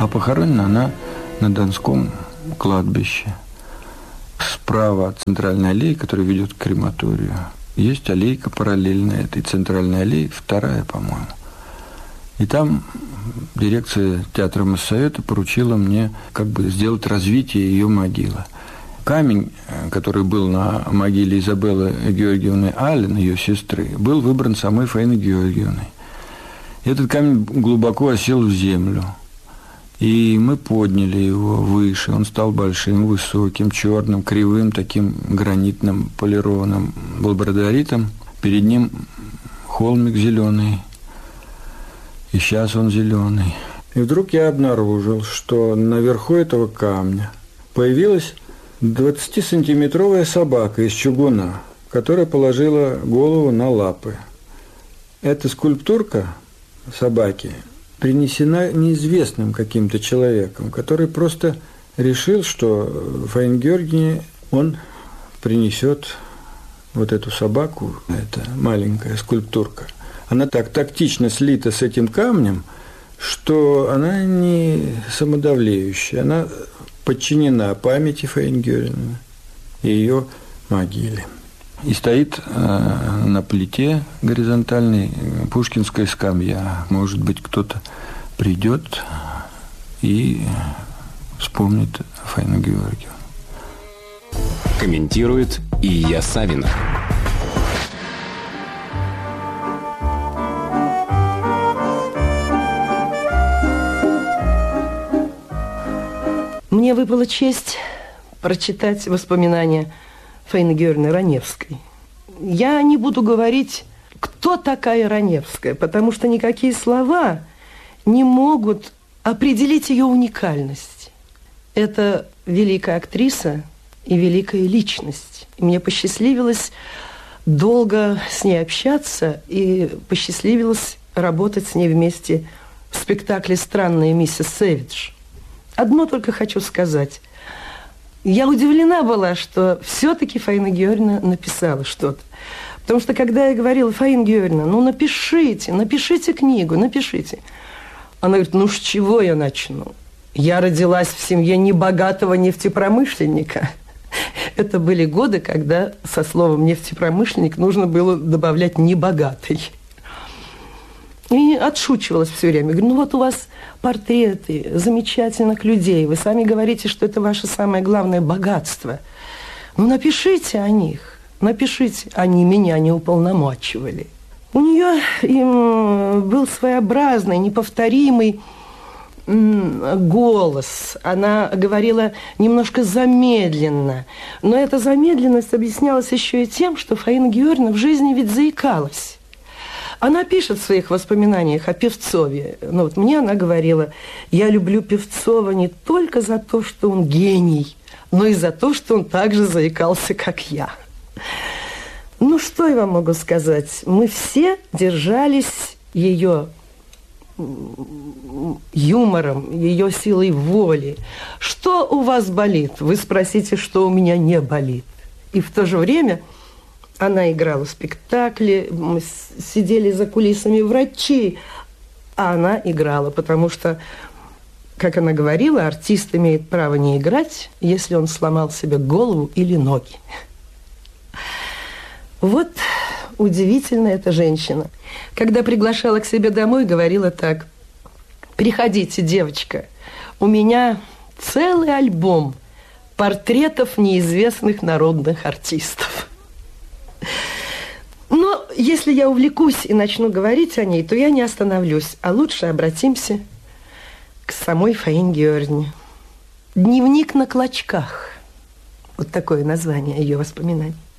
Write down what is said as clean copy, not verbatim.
А похоронена она на Донском кладбище. Справа от центральной аллеи, которая ведет к крематорию, есть аллейка параллельная этой центральной аллее, вторая, по-моему. И там дирекция театра Моссовета поручила мне как бы сделать развитие ее могилы. Камень, который был на могиле Изабеллы Георгиевны Аллен, ее сестры, был выбран самой Фаиной Георгиевной. Этот камень глубоко осел в землю. И мы подняли его выше. Он стал большим, высоким, черным, кривым, таким гранитным, полированным лабрадоритом. Перед ним холмик зеленый. И сейчас он зеленый. И вдруг я обнаружил, что наверху этого камня появилась 20-сантиметровая собака из чугуна, которая положила голову на лапы. Эта скульптурка собаки принесена неизвестным каким-то человеком, который просто решил, что Фаине Георгиевне он принесет вот эту собаку, эта маленькая скульптурка. Она так тактично слита с этим камнем, что она не самодавлеющая, она подчинена памяти Фаины Георгиевны и ее могиле. И стоит на плите горизонтальной пушкинская скамья. Может быть, кто-то придет и вспомнит Фаину Георгиевну. Комментирует Ия Савина. Мне выпала честь прочитать воспоминания Фаины Георгиевны Раневской. Я не буду говорить, кто такая Раневская, потому что никакие слова не могут определить ее уникальность. Это великая актриса и великая личность. И мне посчастливилось долго с ней общаться и посчастливилось работать с ней вместе в спектакле «Странная миссис Сэвидж». Одно только хочу сказать. Я удивлена была, что все-таки Фаина Георгиевна написала что-то. Потому что, когда я говорила: Фаина Георгиевна, ну напишите книгу, напишите. Она говорит: ну с чего я начну? Я родилась в семье небогатого нефтепромышленника. Это были годы, когда со словом «нефтепромышленник» нужно было добавлять «небогатый». И отшучивалась все время. Говорю: ну вот у вас портреты замечательных людей. Вы сами говорите, что это ваше самое главное богатство. Ну напишите о них, напишите. Они меня не уполномочивали. У нее был своеобразный, неповторимый голос. Она говорила немножко замедленно. Но эта замедленность объяснялась еще и тем, что Фаина Георгиевна в жизни ведь заикалась. Она пишет в своих воспоминаниях о Певцове. Ну, вот мне она говорила: я люблю Певцова не только за то, что он гений, но и за то, что он так же заикался, как я. Ну, что я вам могу сказать? Мы все держались ее юмором, ее силой воли. Что у вас болит? Вы спросите, что у меня не болит. И в то же время она играла в спектакле, мы сидели за кулисами врачи, а она играла, потому что, как она говорила, артист имеет право не играть, если он сломал себе голову или ноги. Вот удивительная эта женщина. Когда приглашала к себе домой, говорила так: приходите, девочка, у меня целый альбом портретов неизвестных народных артистов. Но если я увлекусь и начну говорить о ней, то я не остановлюсь, а лучше обратимся к самой Фаине Георгиевне. «Дневник на клочках». Вот такое название ее воспоминаний.